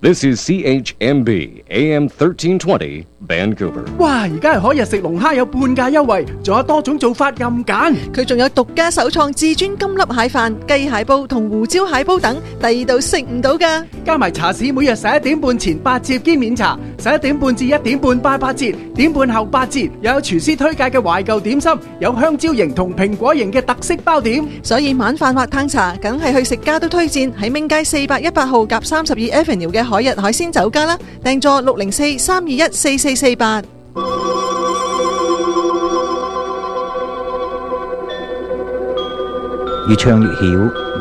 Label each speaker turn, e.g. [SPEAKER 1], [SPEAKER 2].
[SPEAKER 1] This is CHMB AM 1320 Vancouver。
[SPEAKER 2] 哇！而家係可日食龍蝦有半價優惠，仲有多種做法任揀。
[SPEAKER 3] 佢仲有獨家首創至尊金粒蟹飯、雞蟹煲同胡椒蟹煲等，第二度食唔到㗎。
[SPEAKER 2] 加埋茶市每日11點半前8折兼免茶，11點半至1點半8折，點半後8折。又有廚師推介嘅懷舊點心，有香蕉型同蘋果型嘅特色包點。
[SPEAKER 3] 所以晚飯或嘆茶，梗係去食家都推薦喺明街418號夾32 Avenue 嘅海日海鮮酒家啦。訂座604-321-4448。
[SPEAKER 4] 越唱越曉。